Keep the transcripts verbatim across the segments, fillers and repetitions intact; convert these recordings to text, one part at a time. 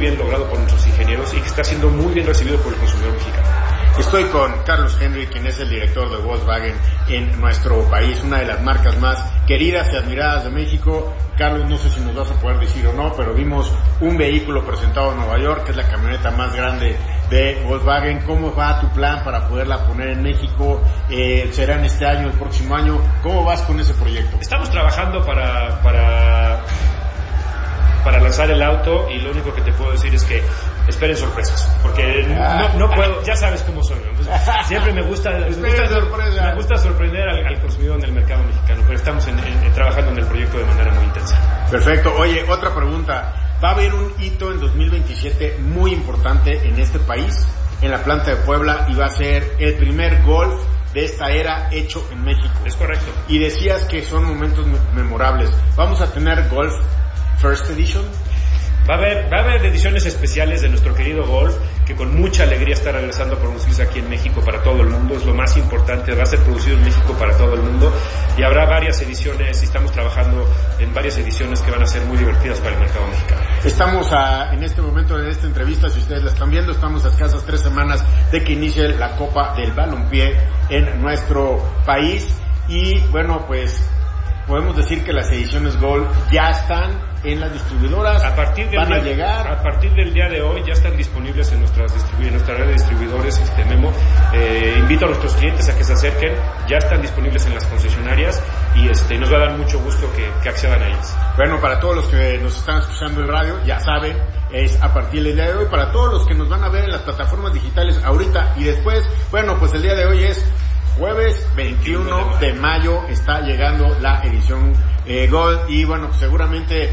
bien logrado por nuestros ingenieros y que está siendo muy bien recibido por el consumidor mexicano. Estoy con Carlos Henry, quien es el director de Volkswagen en nuestro país, una de las marcas más queridas y admiradas de México. Carlos, no sé si nos vas a poder decir o no, pero vimos un vehículo presentado en Nueva York, que es la camioneta más grande de Volkswagen. ¿Cómo va tu plan para poderla poner en México? Eh, ¿Será en este año, el próximo año? ¿Cómo vas con ese proyecto? Estamos trabajando para... para... para lanzar el auto, y lo único que te puedo decir es que esperen sorpresas, porque no, no puedo, ya sabes cómo soy, ¿no? Siempre me gusta, me gusta, me gusta sorprender al, al consumidor en el mercado mexicano, pero estamos en, en, trabajando en el proyecto de manera muy intensa. Perfecto. Oye, otra pregunta, va a haber un hito en dos mil veintisiete muy importante en este país, en la planta de Puebla, y va a ser el primer Golf de esta era hecho en México. Es correcto. Y decías que son momentos memorables. Vamos a tener Golf First Edition. Va a haber, va a haber ediciones especiales de nuestro querido Golf, que con mucha alegría está regresando a producirse aquí en México para todo el mundo. Es lo más importante, va a ser producido en México para todo el mundo, y habrá varias ediciones, y estamos trabajando en varias ediciones que van a ser muy divertidas para el mercado mexicano. Estamos a, en este momento de esta entrevista, si ustedes la están viendo, estamos a escasas tres semanas de que inicie la Copa del Balompié en nuestro país, y bueno, pues podemos decir que las ediciones Golf ya están en las distribuidoras, a partir del van día, a llegar. A partir del día de hoy ya están disponibles en nuestras distribu- en nuestra red de distribuidores, este Memo. Eh, invito a nuestros clientes a que se acerquen, ya están disponibles en las concesionarias, y este nos va a dar mucho gusto que, que accedan a ellas. Bueno, para todos los que nos están escuchando en radio, ya saben, es a partir del día de hoy. Para todos los que nos van a ver en las plataformas digitales ahorita y después, bueno, pues el día de hoy es jueves veintiuno de mayo, está llegando la edición eh, Gold, y bueno, pues seguramente,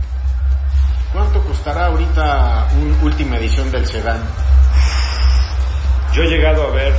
¿cuánto costará ahorita una última edición del sedán? Yo he llegado a ver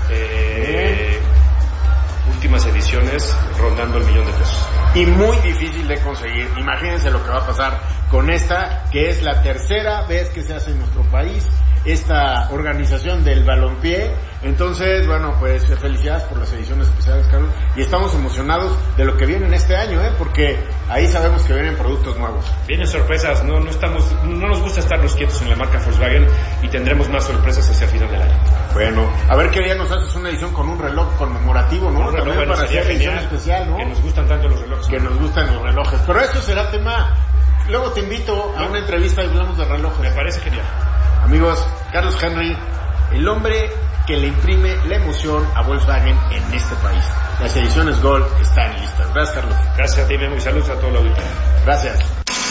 eh, últimas ediciones rondando el millón de pesos. Y muy difícil de conseguir. Imagínense lo que va a pasar con esta, que es la tercera vez que se hace en nuestro país esta organización del balompié. Entonces, bueno, pues felicidades por las ediciones especiales, Carlos, y estamos emocionados de lo que viene en este año, ¿eh? Porque ahí sabemos que vienen productos nuevos. Vienen sorpresas, no no estamos no nos gusta estarnos quietos en la marca Volkswagen, y tendremos más sorpresas hacia el final del año. Bueno, a ver qué día nos haces una edición con un reloj conmemorativo, ¿no? Un reloj, También para hacer edición especial, ¿no? Que nos gustan tanto los relojes. Que nos gustan los relojes. Pero eso será tema. Luego te invito a una entrevista y hablamos de relojes. Me parece genial. Amigos, Carlos Henry, el hombre que le imprime la emoción a Volkswagen en este país. Las ediciones Gold están listas. Gracias, Carlos. Gracias a ti, Memo, y saludos a todo el auditorio. Gracias.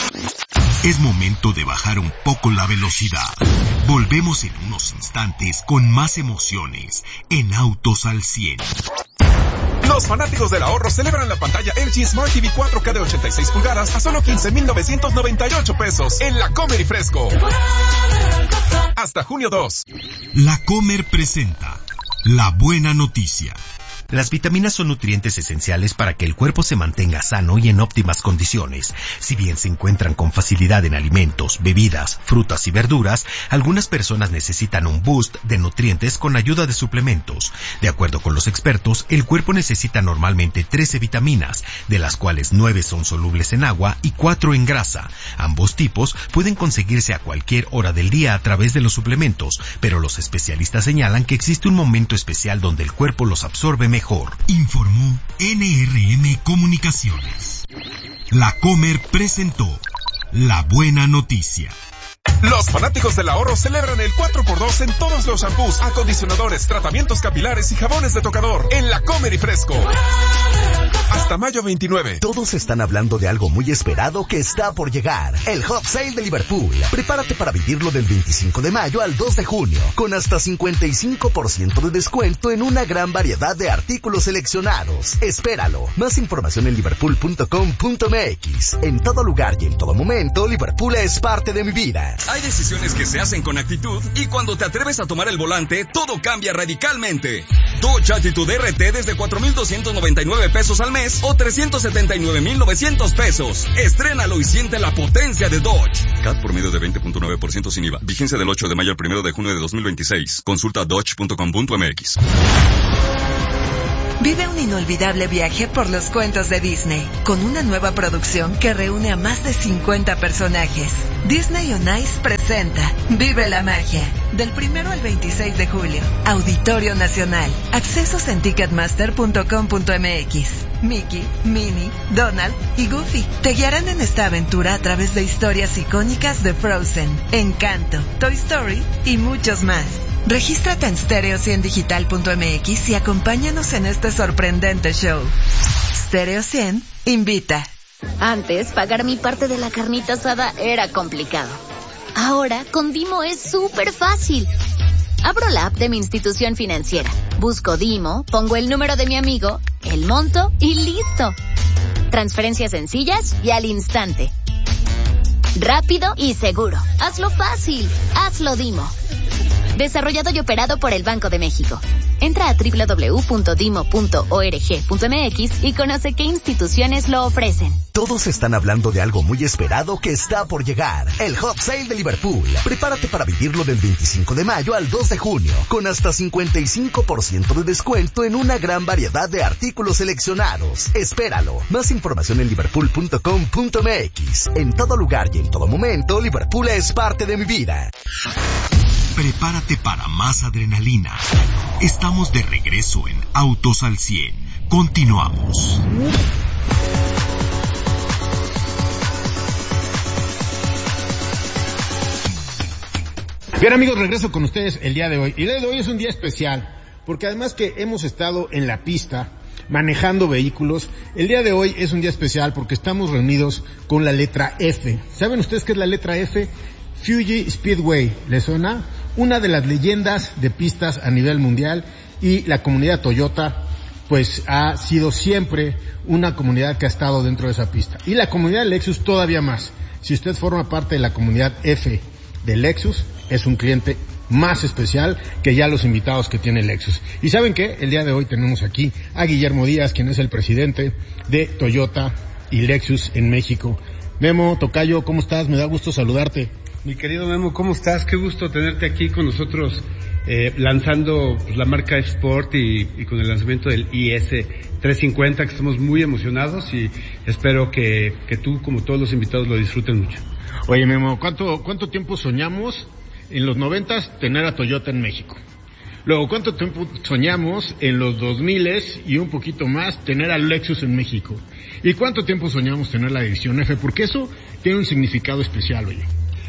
Es momento de bajar un poco la velocidad. Volvemos en unos instantes con más emociones en Autos al cien. Los fanáticos del ahorro celebran la pantalla L G Smart T V cuatro K de ochenta y seis pulgadas a solo quince mil novecientos noventa y ocho pesos en La Comer y Fresco. Hasta junio dos. La Comer presenta La Buena Noticia. Las vitaminas son nutrientes esenciales para que el cuerpo se mantenga sano y en óptimas condiciones. Si bien se encuentran con facilidad en alimentos, bebidas, frutas y verduras, algunas personas necesitan un boost de nutrientes con ayuda de suplementos. De acuerdo con los expertos, el cuerpo necesita normalmente trece vitaminas, de las cuales nueve son solubles en agua y cuatro en grasa. Ambos tipos pueden conseguirse a cualquier hora del día a través de los suplementos, pero los especialistas señalan que existe un momento especial donde el cuerpo los absorbe mejor. Mejor, informó N R M Comunicaciones. La Comer presentó La Buena Noticia. Los fanáticos del ahorro celebran el cuatro por dos en todos los shampoos, acondicionadores, tratamientos capilares y jabones de tocador en La Comer y Fresco. Hasta mayo veintinueve. Todos están hablando de algo muy esperado que está por llegar. El Hot Sale de Liverpool. Prepárate para vivirlo del veinticinco de mayo al dos de junio, con hasta cincuenta y cinco por ciento de descuento en una gran variedad de artículos seleccionados. Espéralo. Más información en liverpool punto com punto m x. En todo lugar y en todo momento, Liverpool es parte de mi vida. Hay decisiones que se hacen con actitud, y cuando te atreves a tomar el volante, todo cambia radicalmente. Dodge Attitude R T desde cuatro mil doscientos noventa y nueve pesos al mes o trescientos setenta y nueve mil novecientos pesos. Estrénalo y siente la potencia de Dodge. C A T por medio de veinte punto nueve por ciento sin I V A. Vigencia del ocho de mayo al primero de junio de dos mil veintiséis. Consulta dodge punto com punto m x. Vive un inolvidable viaje por los cuentos de Disney, con una nueva producción que reúne a más de cincuenta personajes. Disney on Ice presenta Vive la magia, del primero al veintiséis de julio. Auditorio Nacional. Accesos en ticketmaster punto com punto m x. Mickey, Minnie, Donald y Goofy te guiarán en esta aventura a través de historias icónicas de Frozen, Encanto, Toy Story y muchos más. Regístrate en stereo cien digital punto m x y acompáñanos en este sorprendente show. Stereo cien invita. Antes, pagar mi parte de la carnita asada era complicado. Ahora, con Dimo es súper fácil. Abro la app de mi institución financiera, busco Dimo, pongo el número de mi amigo, el monto y listo. Transferencias sencillas y al instante. Rápido y seguro. Hazlo fácil. Hazlo Dimo. Desarrollado y operado por el Banco de México. Entra a doble u doble u doble u punto dimo punto org punto m x y conoce qué instituciones lo ofrecen. Todos están hablando de algo muy esperado que está por llegar. El Hot Sale de Liverpool. Prepárate para vivirlo del veinticinco de mayo al dos de junio, con hasta cincuenta y cinco por ciento de descuento en una gran variedad de artículos seleccionados. Espéralo. Más información en liverpool punto com punto m x. En todo lugar y en todo momento, Liverpool es parte de mi vida. Prepárate para más adrenalina. Estamos de regreso en Autos al cien. Continuamos. Bien amigos, regreso con ustedes el día de hoy. Y el día de hoy es un día especial, porque además que hemos estado en la pista manejando vehículos, el día de hoy es un día especial porque estamos reunidos con la letra F. ¿Saben ustedes qué es la letra F? Fuji Speedway, ¿les suena? Una de las leyendas de pistas a nivel mundial, y la comunidad Toyota pues ha sido siempre una comunidad que ha estado dentro de esa pista. Y la comunidad Lexus todavía más. Si usted forma parte de la comunidad F de Lexus, es un cliente más especial que ya los invitados que tiene Lexus. ¿Y saben qué? El día de hoy tenemos aquí a Guillermo Díaz, quien es el presidente de Toyota y Lexus en México. Memo, tocayo, ¿cómo estás? Me da gusto saludarte. Mi querido Memo, ¿cómo estás? Qué gusto tenerte aquí con nosotros, eh, lanzando pues, la marca F-Sport y, y con el lanzamiento del I S trescientos cincuenta, que estamos muy emocionados y espero que, que tú, como todos los invitados, lo disfruten mucho. Oye, Memo, ¿cuánto, cuánto tiempo soñamos en los noventas tener a Toyota en México? Luego, ¿cuánto tiempo soñamos en los dos miles y un poquito más tener a Lexus en México? ¿Y cuánto tiempo soñamos tener la división F? Porque eso tiene un significado especial, oye.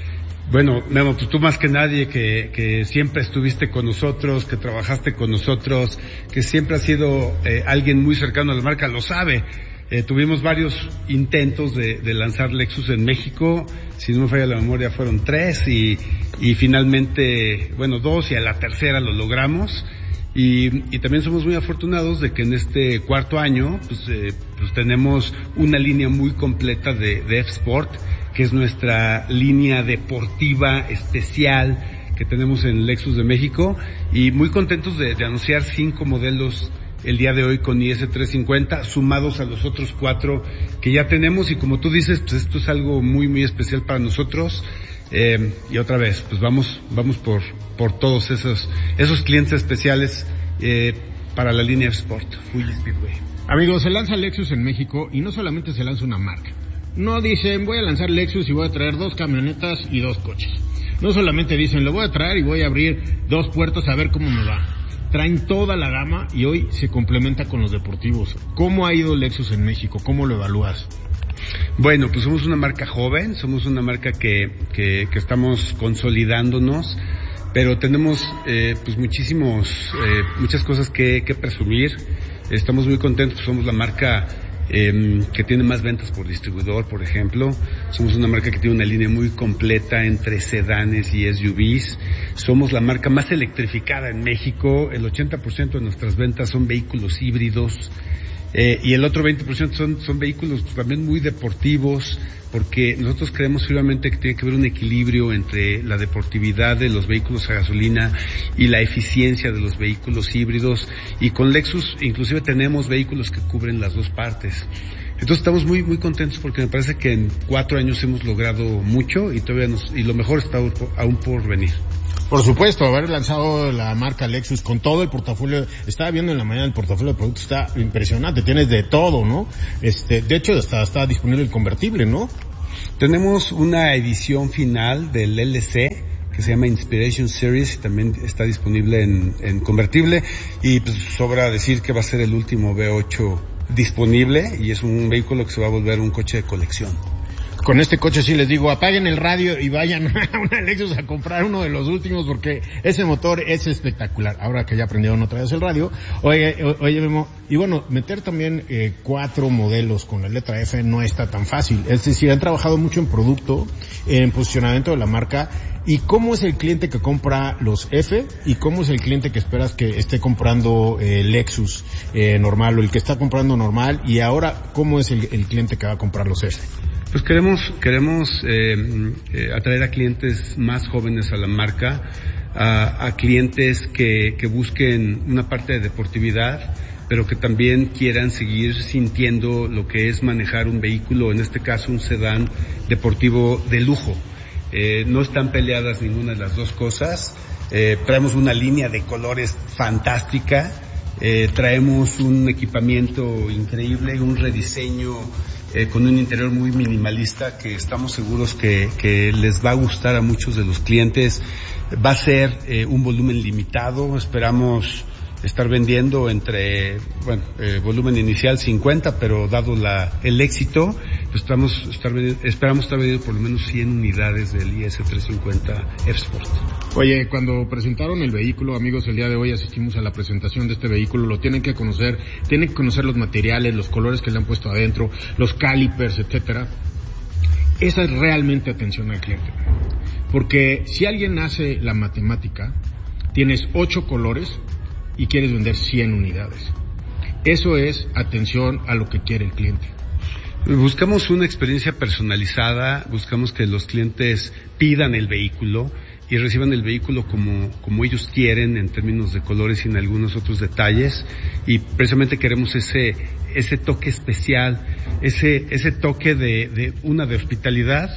Bueno, Memo, pues tú más que nadie que, que siempre estuviste con nosotros, que trabajaste con nosotros, que siempre has sido eh, alguien muy cercano a la marca, lo sabe. Eh, tuvimos varios intentos de, de lanzar Lexus en México, si no me falla la memoria fueron tres y, y finalmente, bueno, dos y a la tercera lo logramos. Y, y también somos muy afortunados de que en este cuarto año, pues, eh, pues tenemos una línea muy completa de, de F-Sport, que es nuestra línea deportiva especial que tenemos en Lexus de México, y muy contentos de, de anunciar cinco modelos el día de hoy con I S trescientos cincuenta, sumados a los otros cuatro que ya tenemos, y como tú dices, pues esto es algo muy muy especial para nosotros, eh, y otra vez, pues vamos vamos por por todos esos esos clientes especiales eh, para la línea F-Sport, Fuji Speedway. Amigos, se lanza Lexus en México y no solamente se lanza una marca. No dicen, voy a lanzar Lexus y voy a traer dos camionetas y dos coches. No solamente dicen, lo voy a traer y voy a abrir dos puertos a ver cómo me va. Traen toda la gama y hoy se complementa con los deportivos. ¿Cómo ha ido Lexus en México? ¿Cómo lo evalúas? Bueno, pues somos una marca joven, somos una marca que, que, que estamos consolidándonos, pero tenemos eh, pues muchísimos, eh, muchas cosas que, que presumir. Estamos muy contentos, somos la marca Eh, que tiene más ventas por distribuidor, por ejemplo. Somos una marca que tiene una línea muy completa entre sedanes y S U Vs. Somos la marca más electrificada en México. El ochenta por ciento de nuestras ventas son vehículos híbridos. Eh, y el otro veinte por ciento son, son vehículos también muy deportivos, porque nosotros creemos firmemente que tiene que haber un equilibrio entre la deportividad de los vehículos a gasolina y la eficiencia de los vehículos híbridos, y con Lexus inclusive tenemos vehículos que cubren las dos partes. Entonces estamos muy muy contentos porque me parece que en cuatro años hemos logrado mucho y todavía nos, y lo mejor está aún por venir. Por supuesto, haber lanzado la marca Lexus con todo el portafolio, estaba viendo en la mañana el portafolio de productos, está impresionante, tienes de todo, ¿no? Este, de hecho, hasta está disponible el convertible, ¿no? Tenemos una edición final del L C que se llama Inspiration Series, también está disponible en, en convertible, y pues sobra decir que va a ser el último V ocho disponible, y es un vehículo que se va a volver un coche de colección. Con este coche sí les digo, apaguen el radio y vayan a una Lexus a comprar uno de los últimos porque ese motor es espectacular. Ahora que ya aprendieron otra vez el radio, oye, oye Memo, y bueno, meter también eh, cuatro modelos con la letra F no está tan fácil. Es decir, han trabajado mucho en producto, en posicionamiento de la marca. ¿Y cómo es el cliente que compra los F? ¿Y cómo es el cliente que esperas que esté comprando eh, Lexus eh, normal o el que está comprando normal? Y ahora, ¿cómo es el, el cliente que va a comprar los F? Pues queremos queremos eh, eh, atraer a clientes más jóvenes a la marca, a, a clientes que, que busquen una parte de deportividad, pero que también quieran seguir sintiendo lo que es manejar un vehículo, en este caso un sedán deportivo de lujo. Eh, no están peleadas ninguna de las dos cosas. Eh, traemos una línea de colores fantástica, eh, traemos un equipamiento increíble, un rediseño Eh, con un interior muy minimalista que estamos seguros que, que les va a gustar a muchos de los clientes. Va a ser eh, un volumen limitado, esperamos estar vendiendo entre, bueno, eh, volumen inicial cincuenta, pero dado la el éxito, pues estamos, estar, esperamos estar vendiendo por lo menos cien unidades del I S trescientos cincuenta F-Sport. Oye, cuando presentaron el vehículo, amigos, el día de hoy asistimos a la presentación de este vehículo, lo tienen que conocer, tienen que conocer los materiales, los colores que le han puesto adentro, los calipers, etcétera. Esa es realmente atención al cliente. Porque si alguien hace la matemática, tienes ocho colores y quieres vender cien unidades. Eso es atención a lo que quiere el cliente. Buscamos una experiencia personalizada, buscamos que los clientes pidan el vehículo y reciban el vehículo como, como ellos quieren en términos de colores y en algunos otros detalles, y precisamente queremos ese, ese toque especial, ese, ese toque de, de una de hospitalidad,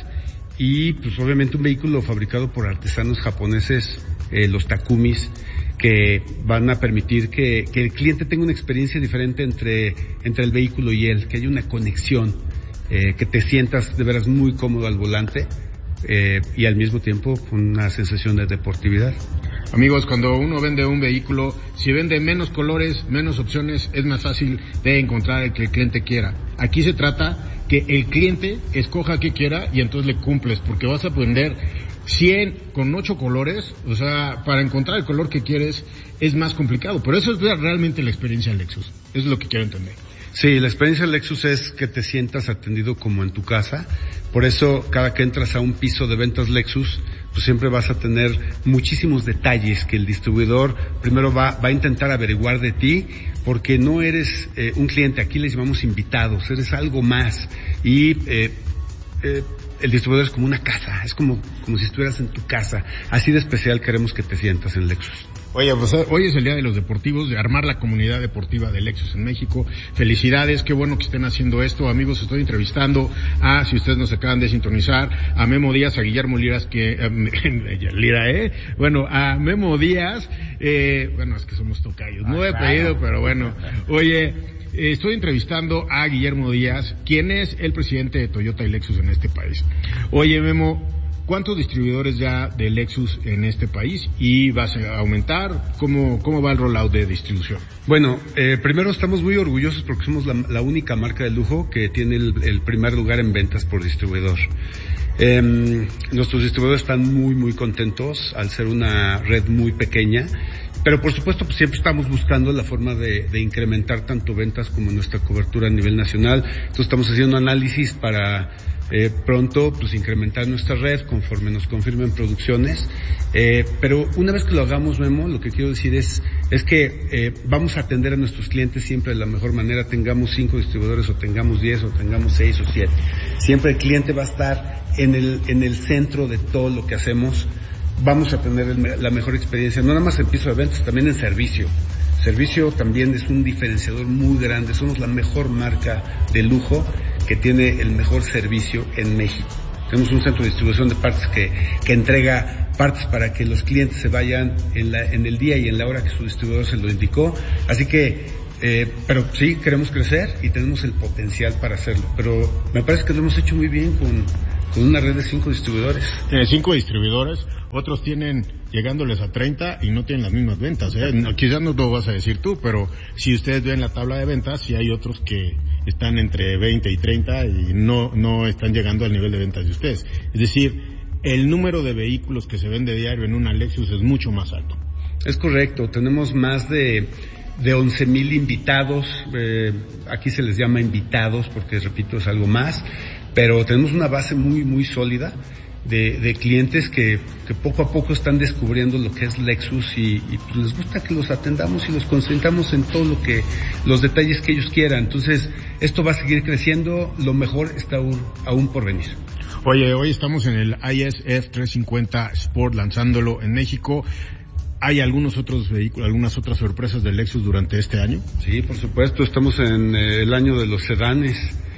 y pues obviamente un vehículo fabricado por artesanos japoneses, eh, los Takumis, que van a permitir que, que el cliente tenga una experiencia diferente entre, entre el vehículo y él, que haya una conexión, eh, que te sientas de veras muy cómodo al volante, eh, y al mismo tiempo una sensación de deportividad. Amigos, cuando uno vende un vehículo, si vende menos colores, menos opciones, es más fácil de encontrar el que el cliente quiera. Aquí se trata que el cliente escoja qué quiera y entonces le cumples, porque vas a vender cien con ocho colores, o sea, para encontrar el color que quieres es más complicado, pero eso es realmente la experiencia Lexus, eso es lo que quiero entender. Sí, la experiencia Lexus es que te sientas atendido como en tu casa, por eso cada que entras a un piso de ventas Lexus, pues siempre vas a tener muchísimos detalles que el distribuidor primero va, va a intentar averiguar de ti, porque no eres eh, un cliente, aquí les llamamos invitados, eres algo más, y eh, eh, el distribuidor es como una casa, es como, como si estuvieras en tu casa. Así de especial queremos que te sientas en Lexus. Oye, pues hoy es el día de los deportivos, de armar la comunidad deportiva de Lexus en México. Felicidades, qué bueno que estén haciendo esto. Amigos, estoy entrevistando a, si ustedes nos acaban de sintonizar, a Memo Díaz, a Guillermo Liras, que, eh, Lira, eh, bueno, a Memo Díaz, eh, bueno, es que somos tocayos, no he pedido, pero bueno, oye, Eh, estoy entrevistando a Guillermo Díaz, quien es el presidente de Toyota y Lexus en este país. Oye, Memo, ¿cuántos distribuidores ya de Lexus en este país? ¿Y vas a aumentar? ¿Cómo, cómo va el rollout de distribución? Bueno, eh, primero estamos muy orgullosos porque somos la, la única marca de lujo que tiene el, el primer lugar en ventas por distribuidor. Eh, nuestros distribuidores están muy, muy contentos al ser una red muy pequeña. Pero por supuesto, pues siempre estamos buscando la forma de, de incrementar tanto ventas como nuestra cobertura a nivel nacional. Entonces estamos haciendo análisis para eh, pronto pues incrementar nuestra red conforme nos confirmen producciones. Eh, pero una vez que lo hagamos, Memo, lo que quiero decir es, es que eh, vamos a atender a nuestros clientes siempre de la mejor manera, tengamos cinco distribuidores o tengamos diez o tengamos seis o siete. Siempre el cliente va a estar en el, en el centro de todo lo que hacemos. Vamos a tener el, la mejor experiencia, no nada más en piso de ventas, también en servicio. Servicio también es un diferenciador muy grande. Somos la mejor marca de lujo que tiene el mejor servicio en México. Tenemos un centro de distribución de partes que, que entrega partes para que los clientes se vayan en, la, en el día y en la hora que su distribuidor se lo indicó. Así que, eh, pero sí, queremos crecer y tenemos el potencial para hacerlo. Pero me parece que lo hemos hecho muy bien con, con una red de cinco distribuidores. Tiene cinco distribuidores, otros tienen llegándoles a treinta y no tienen las mismas ventas, ¿eh? No, quizás no lo vas a decir tú, pero si ustedes ven la tabla de ventas, sí hay otros que están entre veinte y treinta y no, no están llegando al nivel de ventas de ustedes. Es decir, el número de vehículos que se vende diario en una Lexus es mucho más alto. Es correcto, tenemos más de, de once mil invitados, eh, aquí se les llama invitados porque, repito, es algo más, pero tenemos una base muy, muy sólida de, de clientes que, que poco a poco están descubriendo lo que es Lexus y, y pues les gusta que los atendamos y los concentramos en todo lo que, los detalles que ellos quieran. Entonces, esto va a seguir creciendo, lo mejor está aún, aún por venir. Oye, hoy estamos en el I S F trescientos cincuenta Sport lanzándolo en México. ¿Hay algunos otros vehículos, algunas otras sorpresas de Lexus durante este año? Sí, por supuesto, estamos en eh, el año de los sedanes.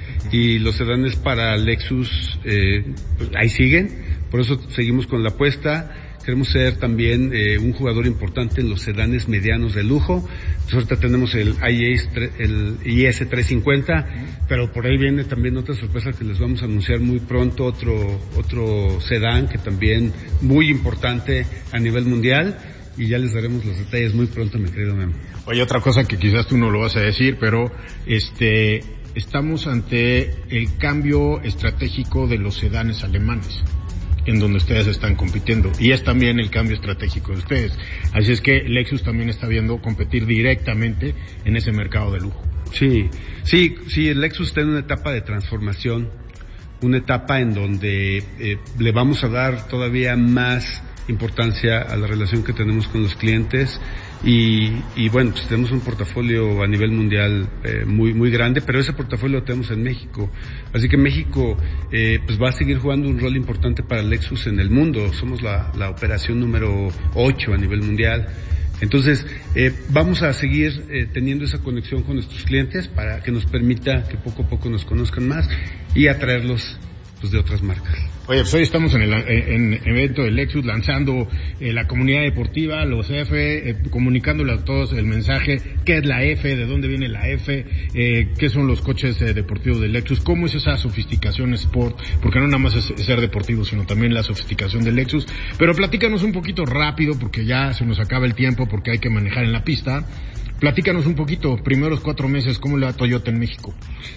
Y los sedanes para Lexus, eh, pues ahí siguen, por eso seguimos con la apuesta. Queremos ser también eh, un jugador importante en los sedanes medianos de lujo. Entonces ahorita tenemos el I S, el I S trescientos cincuenta, pero por ahí viene también otra sorpresa que les vamos a anunciar muy pronto, otro, otro sedán que también muy importante a nivel mundial. Y ya les daremos los detalles muy pronto, mi querido Memo. Oye, otra cosa que quizás tú no lo vas a decir, pero este... estamos ante el cambio estratégico de los sedanes alemanes, en donde ustedes están compitiendo, y es también el cambio estratégico de ustedes. Así es que Lexus también está viendo competir directamente en ese mercado de lujo. Sí, sí, sí, el Lexus está en una etapa de transformación, una etapa en donde eh, le vamos a dar todavía más importancia a la relación que tenemos con los clientes. Y, y bueno, pues tenemos un portafolio a nivel mundial eh, muy muy grande, pero ese portafolio lo tenemos en México. Así que México eh, pues va a seguir jugando un rol importante para Lexus en el mundo. Somos la, la operación número ocho a nivel mundial. Entonces, eh, vamos a seguir eh, teniendo esa conexión con nuestros clientes para que nos permita que poco a poco nos conozcan más y atraerlos pues de otras marcas. Oye, pues hoy estamos en el en, en evento de Lexus lanzando eh, la comunidad deportiva, los F, eh, comunicándole a todos el mensaje, qué es la F, de dónde viene la F, eh, qué son los coches eh, deportivos de Lexus, cómo es esa sofisticación Sport, porque no nada más es ser deportivo, sino también la sofisticación de Lexus. Pero platícanos un poquito rápido, porque ya se nos acaba el tiempo, porque hay que manejar en la pista. Platícanos un poquito, primeros cuatro meses, ¿cómo le va a Toyota en México?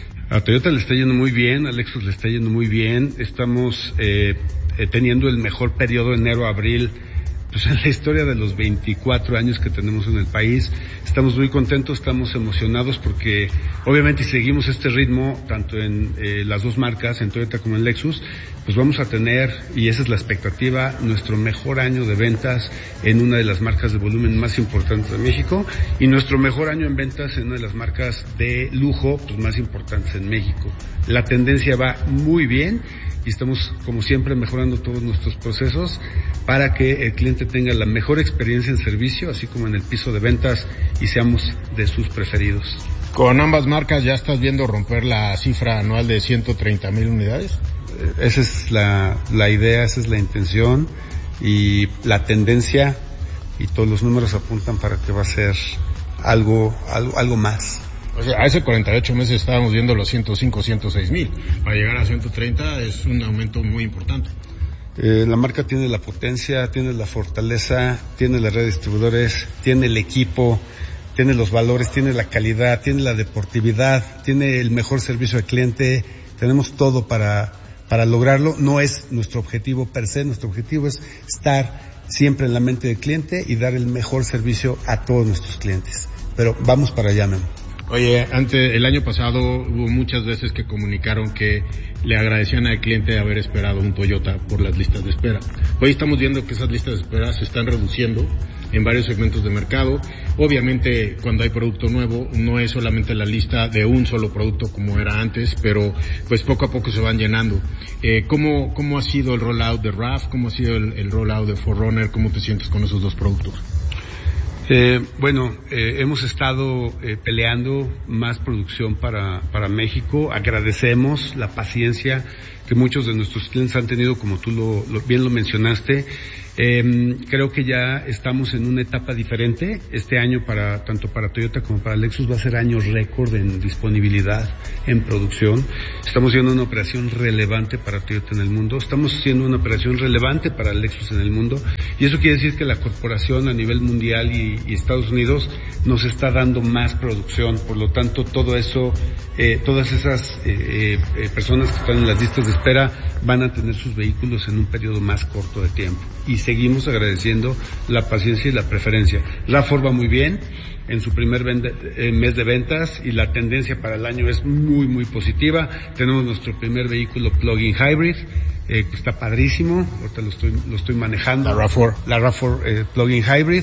A Toyota le está yendo muy bien, a Lexus le está yendo muy bien. Estamos eh, eh, teniendo el mejor periodo enero-abril pues en la historia de los veinticuatro años que tenemos en el país. Estamos muy contentos, estamos emocionados porque obviamente si seguimos este ritmo, tanto en eh, las dos marcas, en Toyota como en Lexus, pues vamos a tener, y esa es la expectativa, nuestro mejor año de ventas en una de las marcas de volumen más importantes de México y nuestro mejor año en ventas en una de las marcas de lujo pues más importantes en México. La tendencia va muy bien y estamos, como siempre, mejorando todos nuestros procesos para que el cliente tenga la mejor experiencia en servicio, así como en el piso de ventas, y seamos de sus preferidos. ¿Con ambas marcas ya estás viendo romper la cifra anual de ciento treinta mil unidades? Esa es la, la idea, esa es la intención y la tendencia, y todos los números apuntan para que va a ser algo, algo, algo más. O sea, hace cuarenta y ocho meses estábamos viendo los ciento cinco, ciento seis mil. Para llegar a ciento treinta es un aumento muy importante. Eh, la marca tiene la potencia, tiene la fortaleza, tiene la red de distribuidores, tiene el equipo, tiene los valores, tiene la calidad, tiene la deportividad, tiene el mejor servicio al cliente. Tenemos todo para, para lograrlo. No es nuestro objetivo per se, nuestro objetivo es estar siempre en la mente del cliente y dar el mejor servicio a todos nuestros clientes. Pero vamos para allá, Memo. Oye, antes, el año pasado hubo muchas veces que comunicaron que le agradecían al cliente haber esperado un Toyota por las listas de espera. Hoy estamos viendo que esas listas de espera se están reduciendo en varios segmentos de mercado. Obviamente, cuando hay producto nuevo, no es solamente la lista de un solo producto como era antes, pero pues poco a poco se van llenando. Eh, ¿cómo, cómo ha sido el rollout de R A V? ¿Cómo ha sido el, el rollout de cuatro runner? ¿Cómo te sientes con esos dos productos? Eh, bueno, eh, hemos estado eh, peleando más producción para, para México. Agradecemos la paciencia que muchos de nuestros clientes han tenido, como tú lo, lo bien lo mencionaste. Eh, creo que ya estamos en una etapa diferente. Este año, para tanto para Toyota como para Lexus, va a ser año récord en disponibilidad, en producción. Estamos haciendo una operación relevante para Toyota en el mundo. Estamos haciendo una operación relevante para Lexus en el mundo. Y eso quiere decir que la corporación a nivel mundial y, y Estados Unidos nos está dando más producción. Por lo tanto, todo eso, eh, todas esas eh, eh, personas que están en las listas de espera van a tener sus vehículos en un periodo más corto de tiempo. Y seguimos agradeciendo la paciencia y la preferencia. RAV cuatro va muy bien en su primer vende, eh, mes de ventas y la tendencia para el año es muy, muy positiva. Tenemos nuestro primer vehículo plug-in hybrid, eh, que está padrísimo, ahorita lo estoy, lo estoy manejando. La RAV cuatro. La RAV cuatro eh, plug-in hybrid.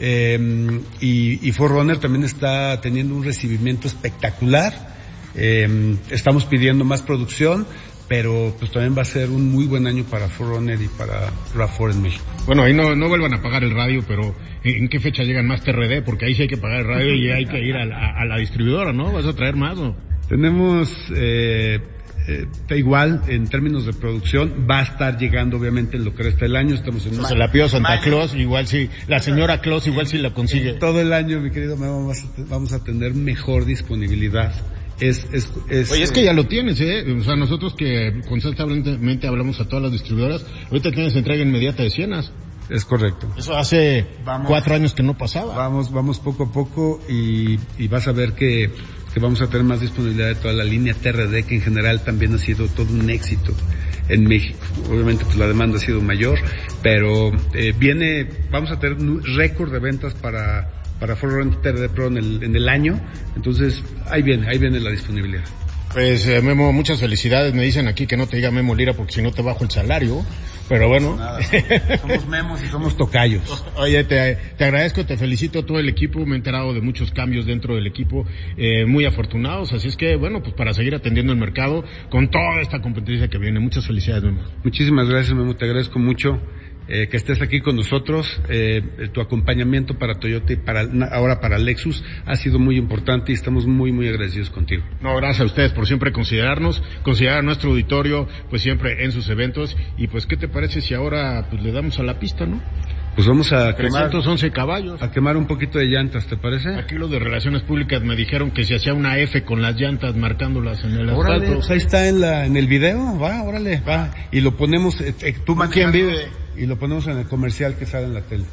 Eh, y, y cuatro runner también está teniendo un recibimiento espectacular. Eh, estamos pidiendo más producción, pero pues también va a ser un muy buen año para cuatro runner y para RAV cuatro en México. Bueno, ahí no, no vuelvan a pagar el radio, pero ¿en qué fecha llegan más T R D? Porque ahí sí hay que pagar el radio y hay que ir a la, a la distribuidora, ¿no? ¿Vas a traer más o...? Tenemos, eh, eh, igual, en términos de producción, va a estar llegando obviamente en lo que resta del año. Estamos en... O sea, se la pidió Santa Claus, igual sí, la señora Claus igual sí la consigue. Todo el año, mi querido Memo, vamos a tener mejor disponibilidad. Es, es, es, Oye, es que ya lo tienes, ¿eh? O sea, nosotros que constantemente hablamos a todas las distribuidoras, ahorita tienes entrega inmediata de Sienas. Es correcto. Eso hace vamos, cuatro años que no pasaba. Vamos, vamos poco a poco y, y vas a ver que, que vamos a tener más disponibilidad de toda la línea T R D, que en general también ha sido todo un éxito en México. Obviamente pues la demanda ha sido mayor, pero eh, viene, vamos a tener un récord de ventas para para cuatro runner T R D Pro en el, en el año, entonces ahí viene, ahí viene la disponibilidad. Pues eh, Memo, muchas felicidades. Me dicen aquí que no te diga Memo Lira porque si no te bajo el salario, pero bueno. Nada, somos Memos y somos tocayos. Oye, te, te agradezco, te felicito a todo el equipo. Me he enterado de muchos cambios dentro del equipo, eh, muy afortunados, así es que bueno, pues para seguir atendiendo el mercado con toda esta competencia que viene. Muchas felicidades, Memo. Muchísimas gracias, Memo, te agradezco mucho. Eh, que estés aquí con nosotros, eh, tu acompañamiento para Toyota y para ahora para Lexus ha sido muy importante y estamos muy muy agradecidos contigo. No, gracias a ustedes por siempre considerarnos, considerar a nuestro auditorio pues siempre en sus eventos y pues ¿qué te parece si ahora pues le damos a la pista, no? Pues vamos a quemar trescientos once caballos. A quemar un poquito de llantas, ¿te parece? Aquí los de Relaciones Públicas me dijeron que se hacía una F con las llantas marcándolas en el órale, asfalto. Pues ahí está en la en el video, va, órale, va. Y lo ponemos, eh, eh, tú ¿quién vive? Y lo ponemos en el comercial que sale en la tele.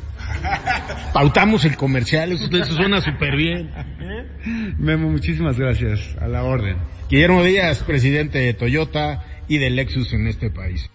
Pautamos el comercial, eso, eso suena súper bien. Memo, muchísimas gracias, a la orden. Guillermo Díaz, presidente de Toyota y de Lexus en este país.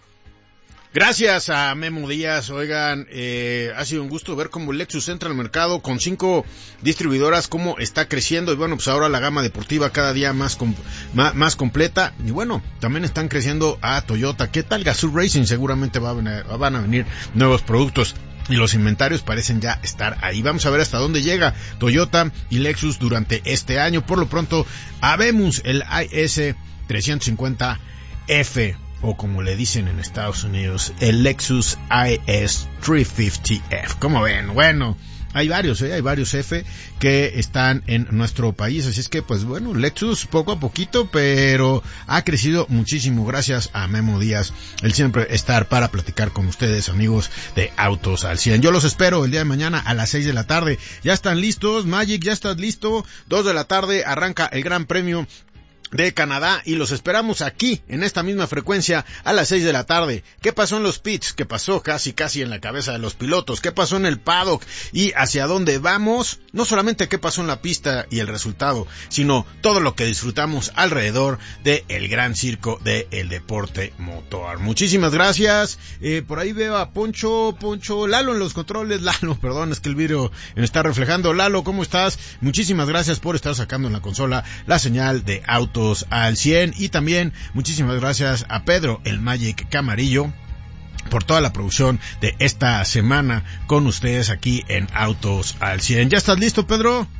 Gracias a Memo Díaz. Oigan, eh, ha sido un gusto ver cómo Lexus entra al mercado con cinco distribuidoras, cómo está creciendo y bueno, pues ahora la gama deportiva cada día más com- más, más completa y bueno, también están creciendo a Toyota. ¿Qué tal Gazoo Racing? Seguramente va a venir, van a venir nuevos productos y los inventarios parecen ya estar ahí. Vamos a ver hasta dónde llega Toyota y Lexus durante este año. Por lo pronto, habemos el I S trescientos cincuenta F. O como le dicen en Estados Unidos, el Lexus I S trescientos cincuenta F. ¿Cómo ven? Bueno, hay varios, ¿eh? Hay varios F que están en nuestro país. Así es que, pues bueno, Lexus poco a poquito, pero ha crecido muchísimo gracias a Memo Díaz. El siempre estar para platicar con ustedes, amigos de Autos al cien. Yo los espero el día de mañana a las seis de la tarde. ¿Ya están listos? Magic, ¿ya estás listo? dos de la tarde arranca el Gran Premio de Canadá y los esperamos aquí en esta misma frecuencia a las seis de la tarde. ¿Qué pasó en los pits? ¿Qué pasó casi casi en la cabeza de los pilotos? ¿Qué pasó en el paddock? ¿Y hacia dónde vamos? No solamente qué pasó en la pista y el resultado, sino todo lo que disfrutamos alrededor de el gran circo de el deporte motor. Muchísimas gracias. Eh, por ahí veo a Poncho, Poncho, Lalo en los controles. Lalo, perdón, es que el vídeo me está reflejando. Lalo, ¿cómo estás? Muchísimas gracias por estar sacando en la consola la señal de Autos al cien y también muchísimas gracias a Pedro el Magic Camarillo por toda la producción de esta semana con ustedes aquí en Autos al cien. ¿Ya estás listo, Pedro?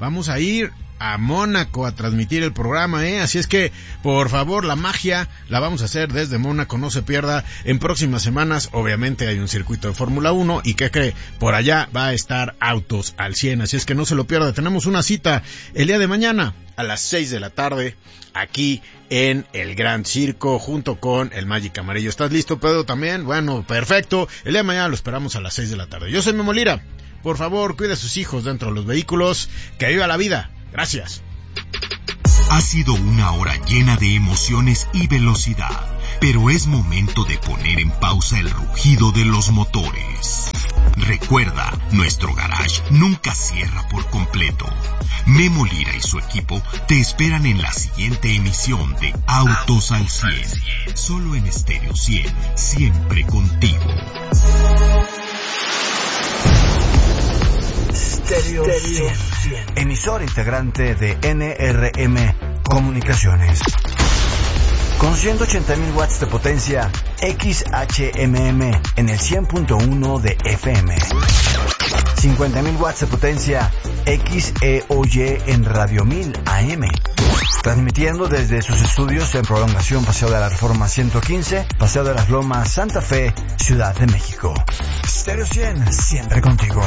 vamos a ir a Mónaco a transmitir el programa, ¿eh? Así es que, por favor, la magia la vamos a hacer desde Mónaco, no se pierda. En próximas semanas, obviamente, hay un circuito de Fórmula uno y que cree, por allá va a estar Autos al cien, así es que no se lo pierda. Tenemos una cita el día de mañana a las seis de la tarde, aquí en el Gran Circo, junto con el Magic Amarillo. ¿Estás listo, Pedro, también? Bueno, perfecto. El día de mañana lo esperamos a las seis de la tarde. Yo soy Memo Lira. Por favor, cuide a sus hijos dentro de los vehículos. Que viva la vida. Gracias. Ha sido una hora llena de emociones y velocidad, pero es momento de poner en pausa el rugido de los motores. Recuerda, nuestro garage nunca cierra por completo. Memo Lira y su equipo te esperan en la siguiente emisión de Autos al cien, solo en Estéreo cien, siempre contigo. Stereo cien, emisor integrante de N R M Comunicaciones. Con ciento ochenta mil watts de potencia X H M M en el cien punto uno de F M. cincuenta mil watts de potencia X E O Y en Radio mil A M. Transmitiendo desde sus estudios en Prolongación Paseo de la Reforma ciento quince, Paseo de las Lomas, Santa Fe, Ciudad de México. Stereo cien, siempre contigo.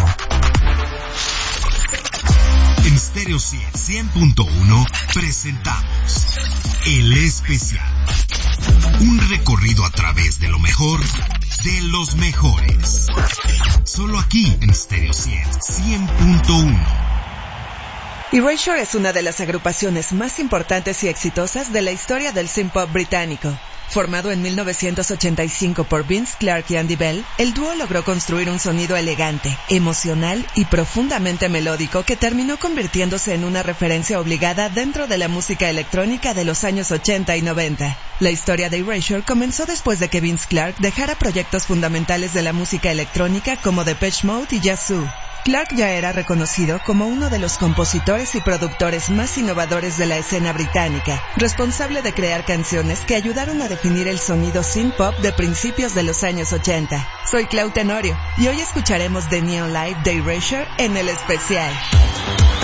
En Stereo cien, cien punto uno presentamos El Especial. Un recorrido a través de lo mejor de los mejores. Solo aquí en Stereo cien, cien punto uno. Erasure es una de las agrupaciones más importantes y exitosas de la historia del synth-pop británico. Formado en mil novecientos ochenta y cinco por Vince Clarke y Andy Bell, el dúo logró construir un sonido elegante, emocional y profundamente melódico que terminó convirtiéndose en una referencia obligada dentro de la música electrónica de los años ochenta y noventa. La historia de Erasure comenzó después de que Vince Clarke dejara proyectos fundamentales de la música electrónica como Depeche Mode y Yazoo. Clarke ya era reconocido como uno de los compositores y productores más innovadores de la escena británica, responsable de crear canciones que ayudaron a definir el sonido synth-pop de principios de los años ochenta. Soy Clau Tenorio y hoy escucharemos The Neon Light de Erasure en El Especial.